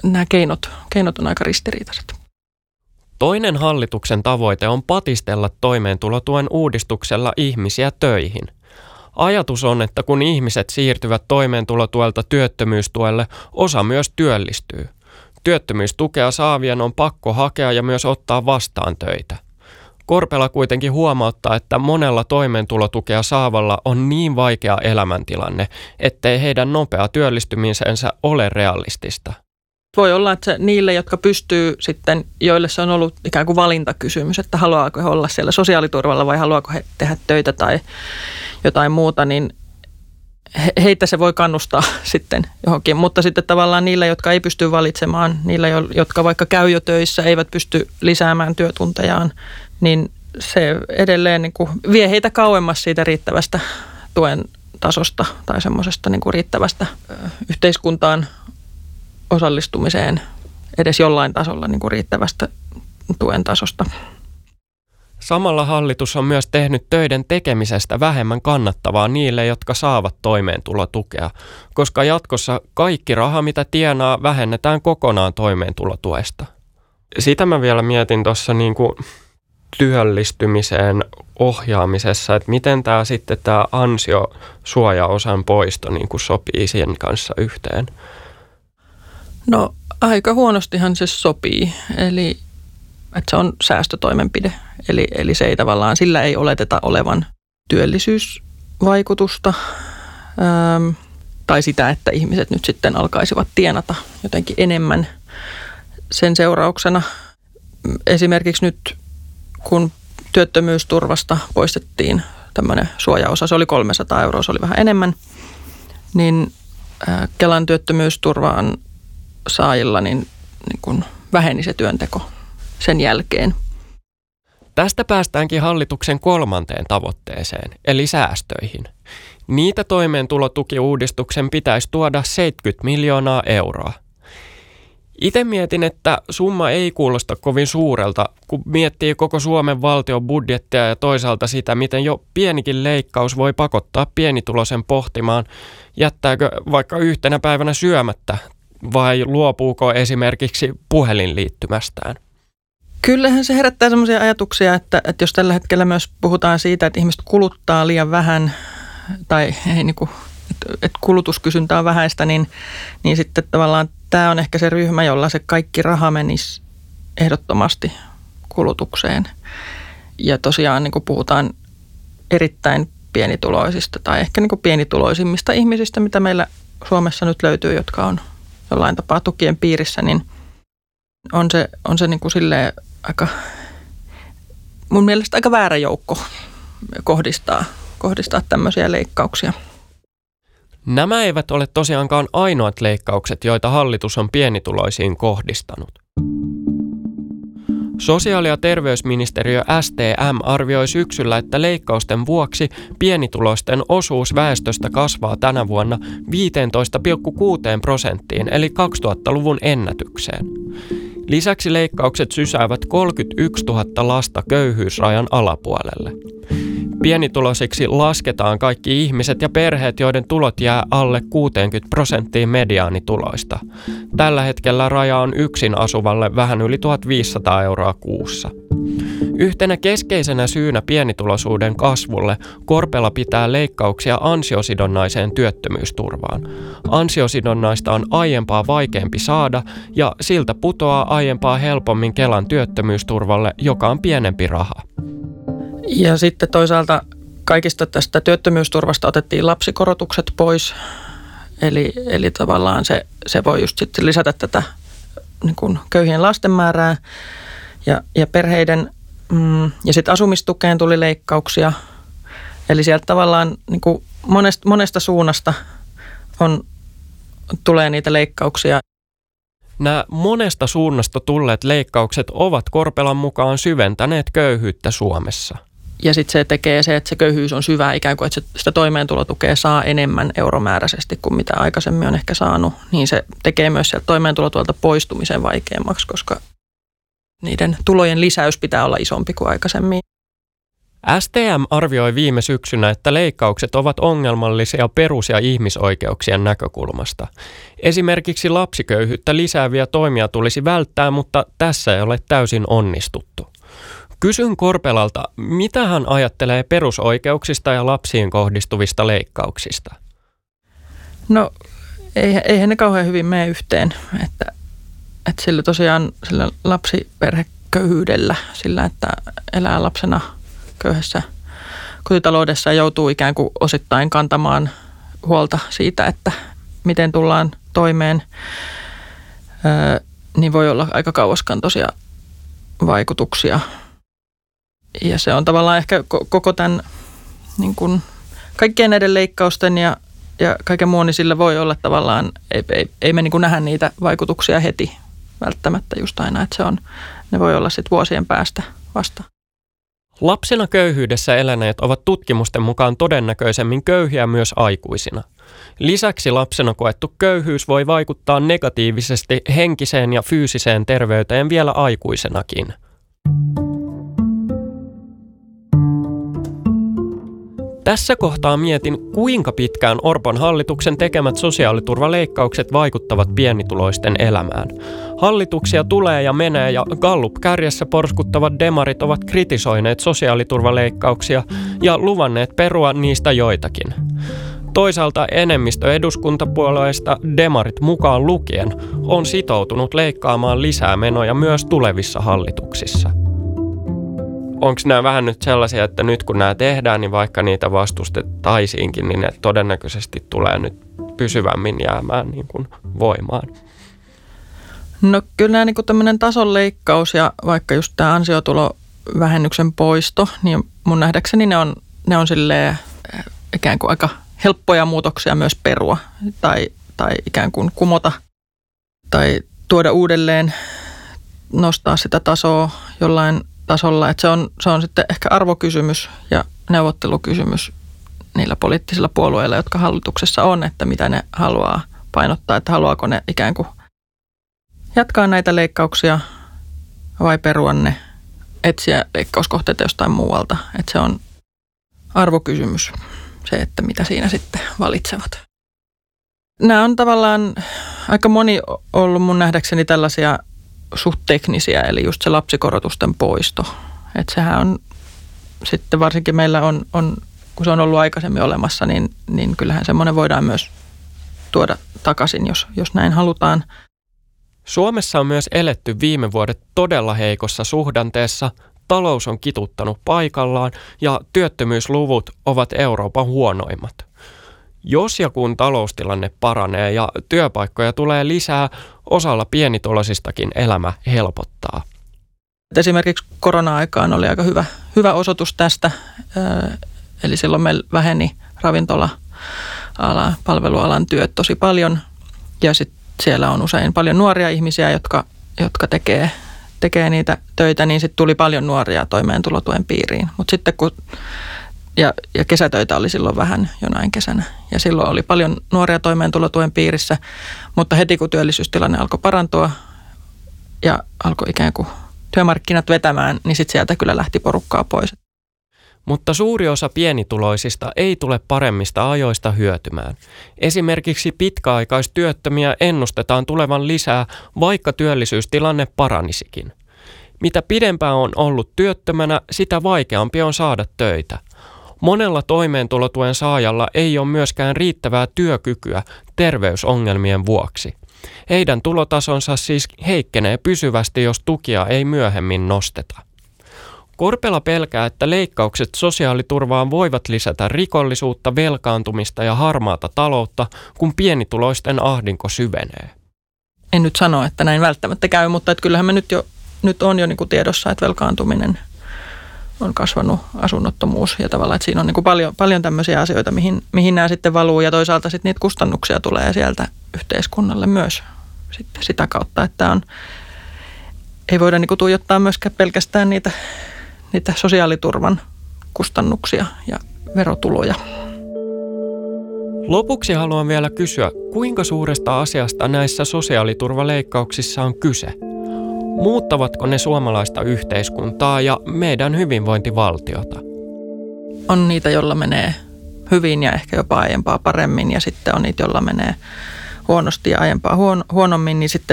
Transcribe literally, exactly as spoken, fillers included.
nämä keinot, keinot on aika ristiriitaiset. Toinen hallituksen tavoite on patistella toimeentulotuen uudistuksella ihmisiä töihin. Ajatus on, että kun ihmiset siirtyvät toimeentulotuelta työttömyystuelle, osa myös työllistyy. Työttömyystukea saavien on pakko hakea ja myös ottaa vastaan töitä. Korpela kuitenkin huomauttaa, että monella toimeentulotukea saavalla on niin vaikea elämäntilanne, ettei heidän nopea työllistymisensä ole realistista. Voi olla, että se niille, jotka pystyy sitten, joille se on ollut ikään kuin valintakysymys, että haluaako he olla siellä sosiaaliturvalla vai haluaako he tehdä töitä tai jotain muuta, niin heitä se voi kannustaa sitten johonkin. Mutta sitten tavallaan niille, jotka ei pysty valitsemaan, niille, jotka vaikka käy jo töissä, eivät pysty lisäämään työtuntejaan, niin se edelleen niin kuin vie heitä kauemmas siitä riittävästä tuen tasosta tai semmoisesta niin kuin riittävästä yhteiskuntaan osallistumiseen edes jollain tasolla niin kuin riittävästä tuen tasosta. Samalla hallitus on myös tehnyt töiden tekemisestä vähemmän kannattavaa niille, jotka saavat toimeentulotukea, koska jatkossa kaikki raha, mitä tienaa, vähennetään kokonaan toimeentulotuesta. Sitä mä vielä mietin tuossa niin kuin työllistymiseen ohjaamisessa, että miten tämä sitten tämä ansiosuojaosan poisto niin kuin sopii sen kanssa yhteen. No aika huonostihan se sopii, eli että se on säästötoimenpide, eli, eli se ei tavallaan, sillä ei oleteta olevan työllisyysvaikutusta ähm, tai sitä, että ihmiset nyt sitten alkaisivat tienata jotenkin enemmän sen seurauksena. Esimerkiksi nyt kun työttömyysturvasta poistettiin tämmöinen suojaosa, se oli kolmesataa euroa, se oli vähän enemmän, niin äh, Kelan työttömyysturvaan saajilla niin, niin kuin väheni se työnteko sen jälkeen. Tästä päästäänkin hallituksen kolmanteen tavoitteeseen, eli säästöihin. Niitä toimeentulotukiuudistuksen pitäisi tuoda seitsemänkymmentä miljoonaa euroa. Itse mietin, että summa ei kuulosta kovin suurelta, kun miettii koko Suomen valtion budjettia ja toisaalta sitä, miten jo pienikin leikkaus voi pakottaa pienituloisen pohtimaan, jättääkö vaikka yhtenä päivänä syömättä vai luopuuko esimerkiksi puhelinliittymästään. Kyllähän se herättää sellaisia ajatuksia, että, että jos tällä hetkellä myös puhutaan siitä, että ihmiset kuluttaa liian vähän tai ei niin kuin, että kulutuskysyntä on vähäistä, niin, niin sitten tavallaan tämä on ehkä se ryhmä, jolla se kaikki raha menisi ehdottomasti kulutukseen. Ja tosiaan niin kuin puhutaan erittäin pienituloisista tai ehkä niin kuin pienituloisimmista ihmisistä, mitä meillä Suomessa nyt löytyy, jotka on jollain tapaa tukien piirissä, niin on se, on se niin kuin silleen aika, mun mielestä aika väärä joukko kohdistaa, kohdistaa tämmöisiä leikkauksia. Nämä eivät ole tosiaankaan ainoat leikkaukset, joita hallitus on pienituloisiin kohdistanut. Sosiaali- ja terveysministeriö S T M arvioi syksyllä, että leikkausten vuoksi pienituloisten osuus väestöstä kasvaa tänä vuonna viisitoista pilkku kuusi prosenttiin eli kaksituhattaluvun ennätykseen. Lisäksi leikkaukset sysäävät kolmekymmentäyksituhatta lasta köyhyysrajan alapuolelle. Pienituloisiksi lasketaan kaikki ihmiset ja perheet, joiden tulot jää alle kuusikymmentä prosenttia mediaanituloista. Tällä hetkellä raja on yksin asuvalle vähän yli tuhatviisisataa euroa kuussa. Yhtenä keskeisenä syynä pienituloisuuden kasvulle Korpela pitää leikkauksia ansiosidonnaiseen työttömyysturvaan. Ansiosidonnaista on aiempaa vaikeampi saada ja siltä putoaa aiempaa helpommin Kelan työttömyysturvalle, joka on pienempi raha. Ja sitten toisaalta kaikista tästä työttömyysturvasta otettiin lapsikorotukset pois, eli, eli tavallaan se, se voi just sitten lisätä tätä niin kuin köyhien lasten määrää ja, ja perheiden, mm, ja sitten asumistukeen tuli leikkauksia, eli sieltä tavallaan niin kuin monesta, monesta suunnasta on, tulee niitä leikkauksia. Nämä monesta suunnasta tulleet leikkaukset ovat Korpelan mukaan syventäneet köyhyyttä Suomessa. Ja sitten se tekee se, että se köyhyys on syvää ikään kuin, että sitä toimeentulotukea saa enemmän euromääräisesti kuin mitä aikaisemmin on ehkä saanut. Niin se tekee myös sieltä toimeentulotuelta poistumisen vaikeammaksi, koska niiden tulojen lisäys pitää olla isompi kuin aikaisemmin. S T M arvioi viime syksynä, että leikkaukset ovat ongelmallisia perus- ja ihmisoikeuksien näkökulmasta. Esimerkiksi lapsiköyhyyttä lisääviä toimia tulisi välttää, mutta tässä ei ole täysin onnistuttu. Kysyn Korpelalta, mitä hän ajattelee perusoikeuksista ja lapsiin kohdistuvista leikkauksista? No eihän ne kauhean hyvin mene yhteen, että, että sillä tosiaan sillä lapsiperheköyhyydellä, sillä että elää lapsena köyhässä kotitaloudessa ja joutuu ikään kuin osittain kantamaan huolta siitä, että miten tullaan toimeen, niin voi olla aika kauaskantoisia vaikutuksia. Ja se on tavallaan ehkä koko tämän niin kuin kaikkien näiden leikkausten ja, ja kaiken muun, niin sillä voi olla tavallaan, ei, ei, ei me niin kuin nähdä niitä vaikutuksia heti välttämättä just aina, että se on, ne voi olla sitten vuosien päästä vasta. Lapsena köyhyydessä eläneet ovat tutkimusten mukaan todennäköisemmin köyhiä myös aikuisina. Lisäksi lapsena koettu köyhyys voi vaikuttaa negatiivisesti henkiseen ja fyysiseen terveyteen vielä aikuisenakin. Tässä kohtaa mietin, kuinka pitkään Orpon hallituksen tekemät sosiaaliturvaleikkaukset vaikuttavat pienituloisten elämään. Hallituksia tulee ja menee ja Gallup-kärjessä porskuttavat demarit ovat kritisoineet sosiaaliturvaleikkauksia ja luvanneet perua niistä joitakin. Toisaalta enemmistö eduskuntapuolueista, demarit mukaan lukien, on sitoutunut leikkaamaan lisää menoja myös tulevissa hallituksissa. Onko nämä vähän nyt sellaisia, että nyt kun nämä tehdään, niin vaikka niitä vastustettaisiinkin, niin ne todennäköisesti tulee nyt pysyvämmin jäämään niin kuin voimaan? No kyllä nämä niin kuin tämmöinen tasonleikkaus ja vaikka just tämä ansiotulovähennyksen poisto, niin mun nähdäkseni ne on, ne on silleen ikään kuin aika helppoja muutoksia myös perua tai, tai ikään kuin kumota tai tuoda uudelleen, nostaa sitä tasoa jollain tasolla, että se on, se on sitten ehkä arvokysymys ja neuvottelukysymys niillä poliittisilla puolueilla, jotka hallituksessa on, että mitä ne haluaa painottaa, että haluaako ne ikään kuin jatkaa näitä leikkauksia vai perua ne, etsiä leikkauskohteita jostain muualta, että se on arvokysymys, se, että mitä siinä sitten valitsevat. Nämä on tavallaan aika moni ollut mun nähdäkseni tällaisia suht teknisiä, eli just se lapsikorotusten poisto. Että sehän on sitten varsinkin meillä on, on, kun se on ollut aikaisemmin olemassa, niin, niin kyllähän semmoinen voidaan myös tuoda takaisin, jos, jos näin halutaan. Suomessa on myös eletty viime vuodet todella heikossa suhdanteessa, talous on kituttanut paikallaan ja työttömyysluvut ovat Euroopan huonoimmat. Jos ja kun taloustilanne paranee ja työpaikkoja tulee lisää, osalla pienituloisistakin elämä helpottaa. Esimerkiksi korona-aikaan oli aika hyvä, hyvä osoitus tästä. Eli silloin meillä väheni ravintola-ala, palvelualan työt tosi paljon. Ja sitten siellä on usein paljon nuoria ihmisiä, jotka, jotka tekee, tekee niitä töitä, niin sitten tuli paljon nuoria toimeentulotuen piiriin. Mutta sitten kun Ja, ja kesätöitä oli silloin vähän jonain kesänä. Ja silloin oli paljon nuoria toimeentulotuen piirissä, mutta heti kun työllisyystilanne alkoi parantua ja alkoi ikään kuin työmarkkinat vetämään, niin sitten sieltä kyllä lähti porukkaa pois. Mutta suuri osa pienituloisista ei tule paremmista ajoista hyötymään. Esimerkiksi pitkäaikaistyöttömiä ennustetaan tulevan lisää, vaikka työllisyystilanne paranisikin. Mitä pidempään on ollut työttömänä, sitä vaikeampi on saada töitä. Monella toimeentulotuen saajalla ei ole myöskään riittävää työkykyä terveysongelmien vuoksi. Heidän tulotasonsa siis heikkenee pysyvästi, jos tukia ei myöhemmin nosteta. Korpela pelkää, että leikkaukset sosiaaliturvaan voivat lisätä rikollisuutta, velkaantumista ja harmaata taloutta, kun pienituloisten ahdinko syvenee. En nyt sano, että näin välttämättä käy, mutta että kyllähän me nyt, jo, nyt on jo niin kuin tiedossa, että velkaantuminen on kasvanut, asunnottomuus ja tavallaan, että siinä on niin kuin paljon, paljon tämmöisiä asioita, mihin, mihin nämä sitten valuu ja toisaalta sitten niitä kustannuksia tulee sieltä yhteiskunnalle myös sitten sitä kautta, että on, ei voida niin kuin tuijottaa myöskään pelkästään niitä, niitä sosiaaliturvan kustannuksia ja verotuloja. Lopuksi haluan vielä kysyä, kuinka suuresta asiasta näissä sosiaaliturvaleikkauksissa on kyse? Muuttavatko ne suomalaista yhteiskuntaa ja meidän hyvinvointivaltiota? on niitä, joilla menee hyvin ja ehkä jopa aiempaa paremmin ja sitten on niitä, joilla menee huonosti ja aiempaa huon, huonommin, niin sitten